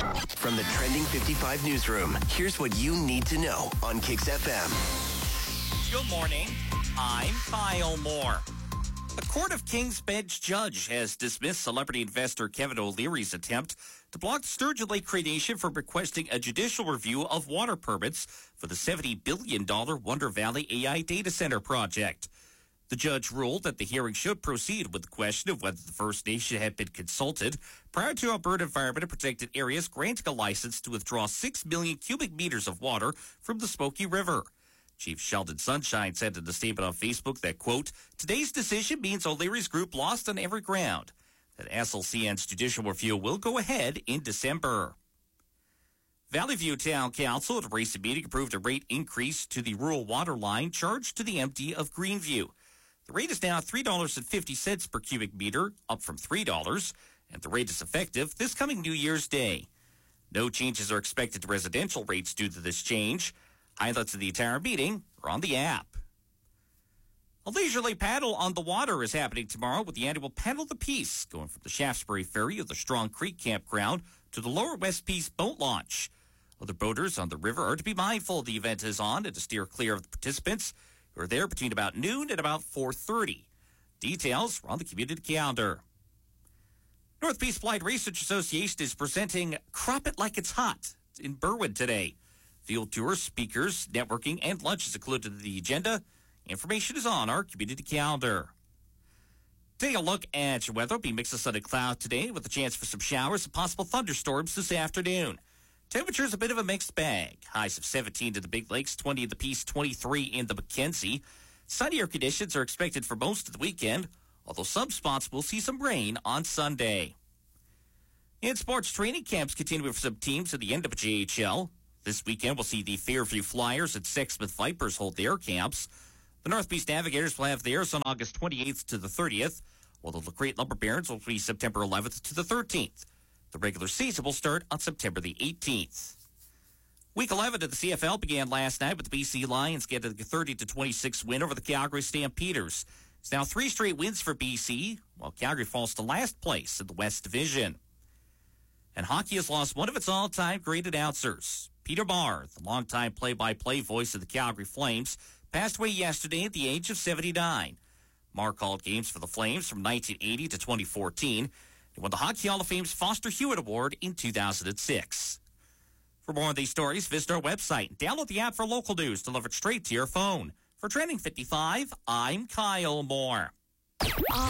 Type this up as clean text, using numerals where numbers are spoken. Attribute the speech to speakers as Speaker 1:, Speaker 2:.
Speaker 1: From the Trending 55 newsroom, here's what you need to know on Kix FM.
Speaker 2: Good morning. I'm Kyle Moore. A Court of King's Bench judge has dismissed celebrity investor Kevin O'Leary's attempt to block Sturgeon Lake Cree Nation from requesting a judicial review of water permits for the $70 billion Wonder Valley AI data center project. The judge ruled that the hearing should proceed with the question of whether the First Nation had been consulted prior to Alberta Environment and Protected Areas granting a license to withdraw 6 million cubic meters of water from the Smoky River. Chief Sheldon Sunshine said in a statement on Facebook that, quote, today's decision means O'Leary's group lost on every ground, that SLCN's judicial review will go ahead in December. Valley View Town Council at a recent meeting approved a rate increase to the rural water line charged to the MD of Greenview. The rate is now $3.50 per cubic meter, up from $3, and the rate is effective this coming New Year's Day. No changes are expected to residential rates due to this change. Highlights of the entire meeting are on the app. A leisurely paddle on the water is happening tomorrow with the annual Paddle the Peace, going from the Shaftesbury Ferry of the Strong Creek Campground to the Lower West Peace boat launch. Other boaters on the river are to be mindful the event is on and to steer clear of the participants who are there between about noon and about 4:30. Details are on the community calendar. North Peace Applied Research Association is presenting Crop It Like It's Hot in Berwyn today. Field tours, speakers, networking, and lunch is included in the agenda. Information is on our community calendar. Taking a look at your weather, it'll be mixed of sun and cloud today with a chance for some showers and possible thunderstorms this afternoon. Temperature's a bit of a mixed bag. Highs of 17 to the Big Lakes, 20 in the Peace, 23 in the Mackenzie. Sunnier conditions are expected for most of the weekend, although some spots will see some rain on Sunday. In sports, training camps continue for some teams at the NWJHL. This weekend, we'll see the Fairview Flyers and Sexsmith Vipers hold their camps. The North Peace Navigators will have theirs on August 28th to the 30th, while the LaCrete Lumber Barons will be September 11th to the 13th. The regular season will start on September the 18th. Week 11 of the CFL began last night with the BC Lions getting a 30-26 win over the Calgary Stampeders. It's now 3 straight wins for BC, while Calgary falls to last place in the West Division. And hockey has lost one of its all-time great announcers. Peter Barr, the longtime play-by-play voice of the Calgary Flames, passed away yesterday at the age of 79. Barr called games for the Flames from 1980 to 2014. He won the Hockey Hall of Fame's Foster Hewitt Award in 2006. For more on these stories, visit our website and download the app for local news delivered straight to your phone. For Trending 55, I'm Kyle Moore.